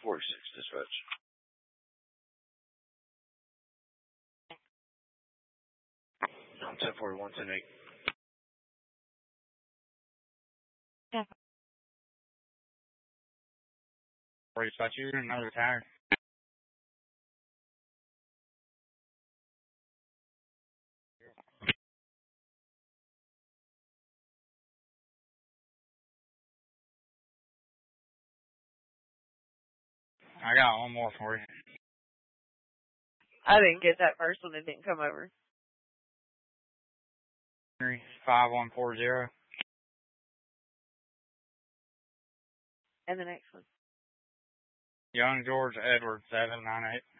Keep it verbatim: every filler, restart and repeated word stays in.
forty-six, dispatch. ten forty-one, ten eight. Yeah. Where you thought you were another tire? I got one more for you. I didn't get that first one. It didn't come over. five one four zero. And the next one. Young George Edward, seven nine eight.